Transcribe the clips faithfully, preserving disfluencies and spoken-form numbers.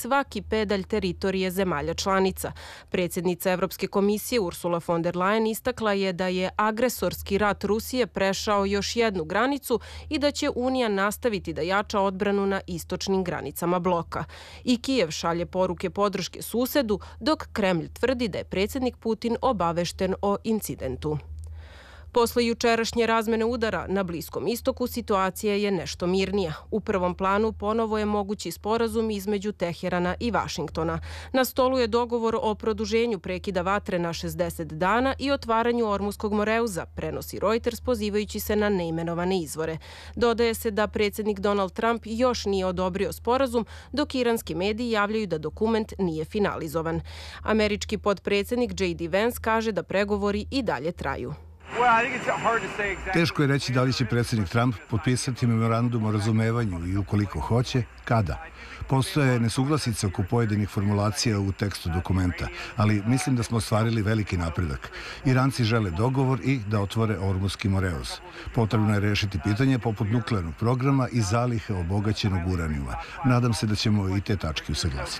svaki pedalj teritorije zemalja članica. Predsjednica Evropske komisije Ursula von der Leyen istakla je da je agresorski rat Rusije prešao još jednu granicu i da će Unija nastaviti da jača odbranu na istočnim granicama bloka. I Kijev šalje poruke podrške susedu, dok Kremlj tvrdi da je predsjednik Putin obavešten o incidentu. Posle jučerašnje razmene udara na Bliskom istoku situacija je nešto mirnija. U prvom planu ponovo je mogući sporazum između Teherana i Vašingtona. Na stolu je dogovor o produženju prekida vatre na šezdeset dana i otvaranju Ormuskog moreuza, prenosi Reuters pozivajući se na neimenovane izvore. Dodaje se da predsjednik Donald Trump još nije odobrio sporazum, dok iranski mediji javljaju da dokument nije finalizovan. Američki podpredsjednik J D Vance kaže da pregovori i dalje traju. Teško je reći da li će predsjednik Trump potpisati memorandum o razumevanju i ukoliko hoće, kada. Postoje nesuglasice oko pojedinih formulacija u tekstu dokumenta, ali mislim da smo ostvarili veliki napredak. Iranci žele dogovor i da otvore Ormuski moreuz. Potrebno je rešiti pitanje poput nuklearnog programa i zalihe obogaćenog uranijuma. Nadam se da ćemo i te tačke usaglasiti.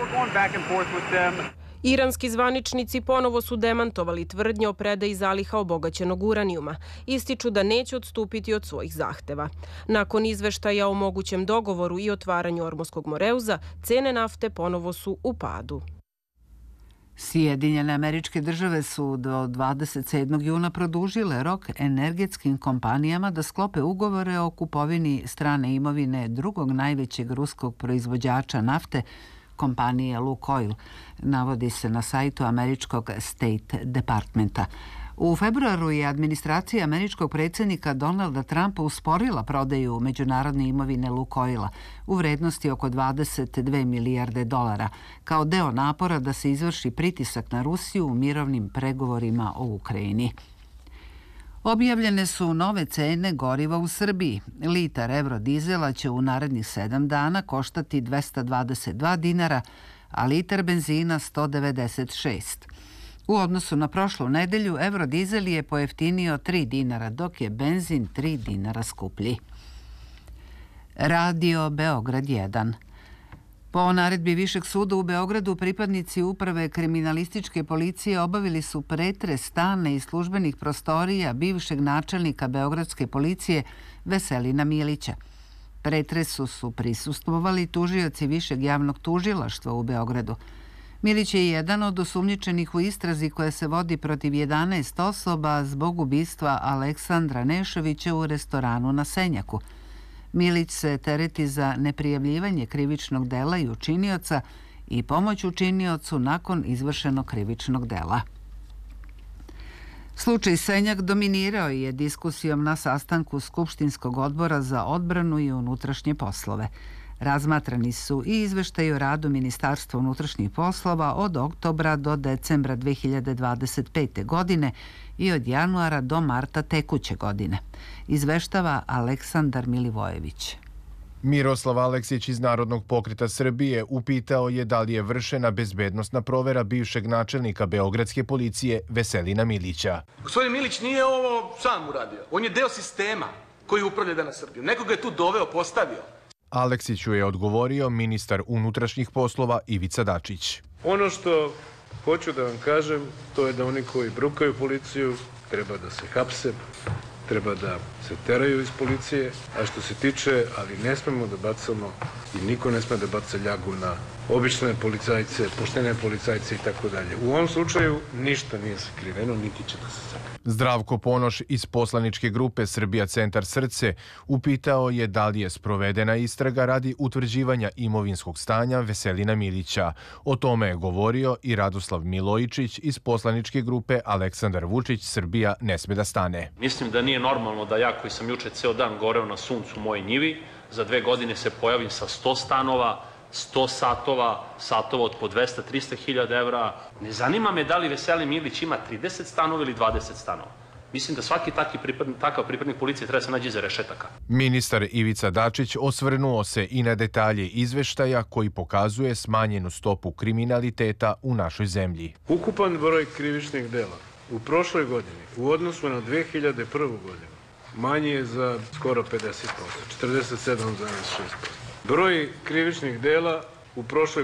Iranski zvaničnici ponovo su demantovali tvrdnje o predaji zaliha obogaćenog uranijuma. Ističu da neće odstupiti od svojih zahteva. Nakon izveštaja o mogućem dogovoru i otvaranju Ormuskog moreuza, cene nafte ponovo su u padu. Sjedinjene Američke Države su do dvadeset sedmog juna produžile rok energetskim kompanijama da sklope ugovore o kupovini strane imovine drugog najvećeg ruskog proizvođača nafte, kompanije Lukoil, navodi se na sajtu američkog State Departmenta. U februaru je administracija američkog predsjednika Donalda Trumpa usporila prodaju međunarodne imovine Lukoila u vrednosti oko dvadeset dve milijarde dolara, kao deo napora da se izvrši pritisak na Rusiju u mirovnim pregovorima o Ukrajini. Objavljene su nove cene goriva u Srbiji. Litar evrodizela će u narednih sedam dana koštati dvesta dvadeset dva dinara, a litar benzina sto devedeset šest. U odnosu na prošlu nedelju, evrodizel je pojeftinio tri dinara, dok je benzin tri dinara skuplji. Radio Beograd jedan. Po naredbi Višeg suda u Beogradu, pripadnici uprave kriminalističke policije obavili su pretres stana i službenih prostorija bivšeg načelnika beogradske policije Veselina Milića. Pretresu su prisustvovali tužioci Višeg javnog tužilaštva u Beogradu. Milić je jedan od osumnjičenih u istrazi koja se vodi protiv jedanaest osoba zbog ubistva Aleksandra Nešovića u restoranu na Senjaku. Milić se tereti za neprijavljivanje krivičnog dela i učinioca i pomoć učiniocu nakon izvršenog krivičnog dela. Slučaj Senjak dominirao je diskusijom na sastanku Skupštinskog odbora za odbranu i unutrašnje poslove. Razmatrani su i izveštaji o radu Ministarstva unutrašnjih poslova od oktobra do decembra dve hiljade dvadeset pete. godine i od januara do marta tekuće godine. Izveštava Aleksandar Milivojević. Miroslav Aleksić iz Narodnog pokreta Srbije upitao je da li je vršena bezbednosna provera bivšeg načelnika beogradske policije Veselina Milića. Gospodin Milić nije ovo sam uradio. On je deo sistema koji upravlja danas Srbijom. Neko ga je tu doveo, postavio. Aleksiću je odgovorio ministar unutrašnjih poslova Ivica Dačić. Ono što hoću da vam kažem, to je da oni koji brukaju policiju treba da se hapse, treba da se teraju iz policije, a što se tiče, ali ne smemo da bacamo i niko ne sme da baca ljagu na obične policajce, poštene policajce i tako dalje. U ovom slučaju ništa nije sakriveno, niti će da se sakrije. Zdravko Ponoš iz poslaničke grupe Srbija Centar Srce upitao je da li je sprovedena istraga radi utvrđivanja imovinskog stanja Veselina Milića. O tome je govorio i Radoslav Milojičić iz poslaničke grupe Aleksandar Vučić Srbija ne sme da stane. Mislim da nije normalno da ja koji sam juče ceo dan goreo na suncu u mojoj njivi, za dve godine se pojavim sa sto stanova, sto satova, satova od po dvesta do trista hiljada evra. Ne zanima me da li Veselin Milić ima trideset stanova ili dvadeset stanova. Mislim da svaki pripadnik, takav pripadnik policije treba se nađe iza rešetaka. Ministar Ivica Dačić osvrnuo se i na detalje izveštaja koji pokazuje smanjenu stopu kriminaliteta u našoj zemlji. Ukupan broj krivičnih dela u prošloj godini u odnosu na dve hiljade prvu. godinu manji je za skoro pedeset posto, četrdeset sedam zarez šest posto. Broj krivičnih dela u prošloj